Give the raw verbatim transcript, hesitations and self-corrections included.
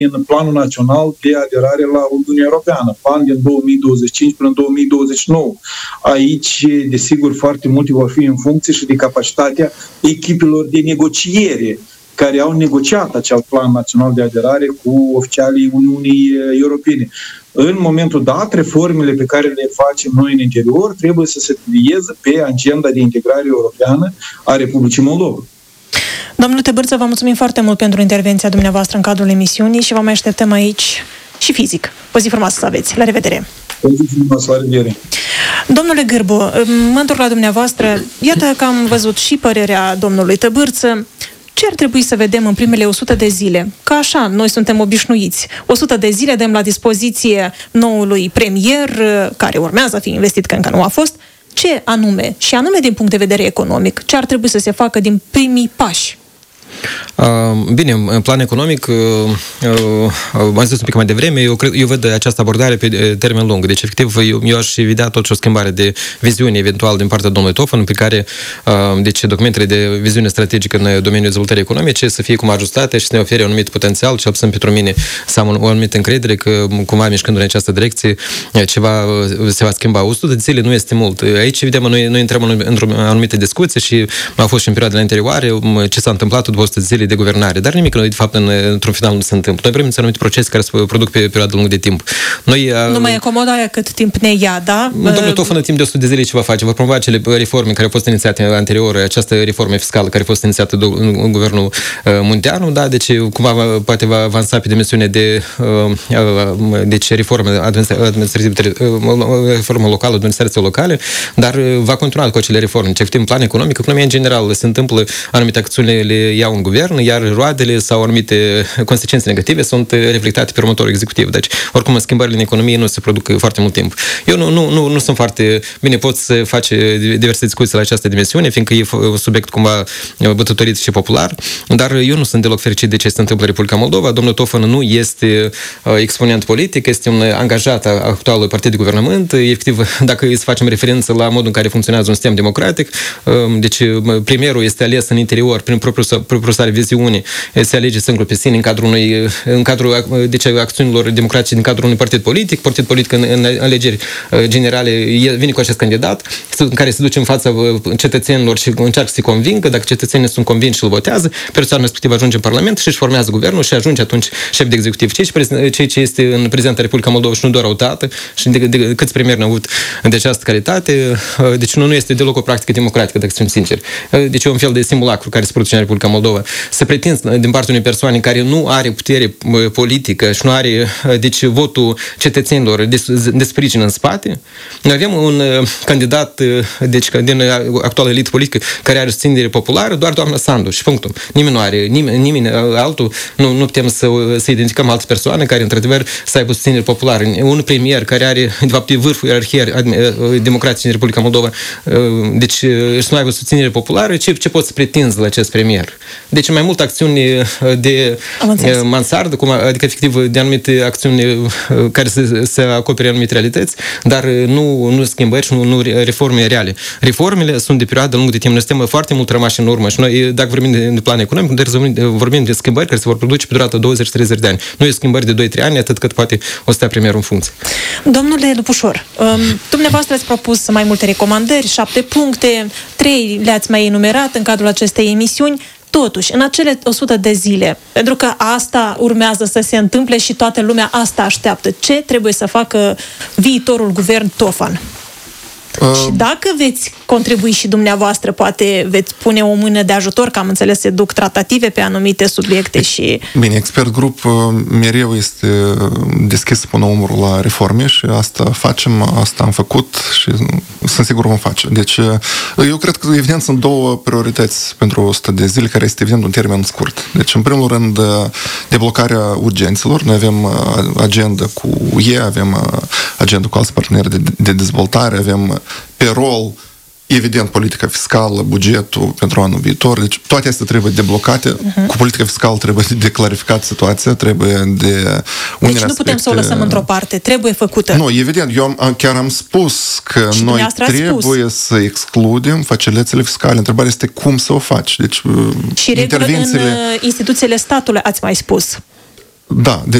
în Planul Național de Aderare la Uniunea Europeană, plan din două mii douăzeci și cinci până în două mii douăzeci și nouă. Aici, desigur, foarte multe vor fi în funcție și de capacitatea echipelor de negociere care au negociat acel plan național de aderare cu oficialii Uniunii Europene. În momentul dat, reformele pe care le facem noi în interior trebuie să se plieze pe agenda de integrare europeană a Republicii Moldova. Domnule Tăbârță, vă mulțumim foarte mult pentru intervenția dumneavoastră în cadrul emisiunii și vă mai așteptăm aici și fizic. O zi frumoasă să aveți. La revedere! O zi frumoasă, la revedere! Domnule Gârbu, mă întorc la dumneavoastră. Iată că am văzut și părerea domnului Tăbârță. Ce ar trebui să vedem în primele o sută de zile? Că așa, noi suntem obișnuiți. o sută de zile dăm la dispoziție noului premier, care urmează a fi investit, că încă nu a fost. Ce anume, și anume din punct de vedere economic, ce ar trebui să se facă din primii pași? Bine, în plan economic, am zis un pic mai devreme, eu, cred, eu văd această abordare pe termen lung. Deci, efectiv, eu, eu aș vedea totuși o schimbare de viziune eventual din partea domnului Tofan, pe care, deci, documentele de viziune strategică în domeniul dezvoltării economice să fie cum ajustate și să ne ofere un anumit potențial, cel puțin pentru mine, să am o anumită încredere că, cumva, mișcând în această direcție, ceva se va schimba. o sută de zile nu este mult. Aici, evident, noi, noi intrăm într-o anumită discuție și a fost și în perioadele anterioare ce s-a întâmplat după o sută de zile de guvernare, dar nimic, de fapt, în, într-un final nu se întâmplă. Noi vrem să anumite procese care se produc pe perioadă lungă de timp. Noi, nu mai e comod aia cât timp ne ia, da? Domnul Tofan, în timp de o sută de zile ce va face? Va promova acele reforme care au fost inițiate anterior, această reformă fiscală care a fost inițiată în guvernul uh, Munteanu, da? Deci, cumva, poate va avansa pe dimensiune de uh, deci, reformă administrativă, reformă locală, administrație locale, dar va continua cu acele reforme. Deci, efectiv, în plan economic, economia în general se întâmplă, anumite acțiuni le iau în guvern, iar roadele sau anumite consecințe negative sunt reflectate pe următorul executiv. Deci, oricum, schimbările în economie nu se produc foarte mult timp. Eu nu, nu, nu, nu sunt foarte bine, pot să face diverse discuții la această dimensiune, fiindcă e un subiect cumva bătătorit și popular, dar eu nu sunt deloc fericit de ce se întâmplă în Republica Moldova. Domnul Tofan nu este exponent politic, este un angajat actualului partid de guvernământ. Efectiv, dacă îi să facem referință la modul în care funcționează un sistem democratic, deci premierul este ales în interior prin propriul propriul sale viziune, se alege singur pe sine în cadrul unui, în cadrul deci, acțiunilor democratice din cadrul unui partid politic, partid politic în, în alegeri generale vine cu acest candidat, în care se duce în fața cetățenilor și încearcă să se convingă, dacă cetățenii sunt convinși și îl votează, persoana respectivă ajunge în Parlament și își formează guvernul și ajunge atunci șef de executiv. Ceea ce este în prezența Republica Moldova și nu doar au dată, și de, de, de câți premieri au avut de această calitate, deci nu, nu este deloc o practică democratică, dacă sunt sincer. Deci e un fel de simulacru care se produce în Republica Moldova. Să pretinzi din partea unei persoane care nu are putere politică și nu are, deci, votul cetățenilor de, de sprijin în spate. Noi avem un candidat, deci, din actuala elită politică care are susținere populară, doar doamna Sandu și punctul. Nimeni nu are, nimeni, nimeni altul, nu, nu putem să, să identificăm alte persoane care, într-adevăr, să aibă susținere populară. Un premier care are, de fapt, vârful ierarhiei democratice în Republica Moldova, deci, să nu aibă susținere populară, ce, ce poți să pretinzi la acest premier? Deci mai mult acțiuni de mansardă, cum, adică efectiv de anumite acțiuni care să, să acopere anumite realități, dar nu, nu schimbări și nu, nu reforme reale. Reformele sunt de perioadă lungă de timp. Noi suntem foarte mult rămași în urmă și noi, dacă vorbim de, de plan economic, vorbim de schimbări care se vor produce pe durata douăzeci treizeci de ani. Nu e schimbări de doi trei ani, atât cât poate o stea premierul în funcție. Domnule Lupușor, dumneavoastră ați propus mai multe recomandări, șapte puncte, trei le-ați mai enumerat în cadrul acestei emisiuni. Totuși, în acele o sută de zile, pentru că asta urmează să se întâmple și toată lumea asta așteaptă, ce trebuie să facă viitorul guvern Tofan? Uh, și dacă veți contribui și dumneavoastră, poate veți pune o mână de ajutor, că am înțeles se duc tratative pe anumite subiecte și... Bine, expert grup mereu este deschis să pună umărul la reforme și asta facem, asta am făcut și sunt sigur vom face. Deci, eu cred că evident sunt două priorități pentru o sută de zile, care este evident un termen scurt. Deci, în primul rând, deblocarea urgențelor. Noi avem agenda cu U E, avem agenda cu alți parteneri de, de dezvoltare, avem pe rol, evident, politica fiscală, bugetul pentru anul viitor. Deci toate astea trebuie deblocate. Uh-huh. Cu politica fiscală trebuie de clarificat situația, trebuie de... Deci nu putem aspecte... să o lăsăm într-o parte, trebuie făcută. Nu, evident, eu am, chiar am spus că și noi trebuie să excludem facilitățile fiscale. Întrebarea este cum să o faci. Deci și intervențiile... în instituțiile statului ați mai spus. Da,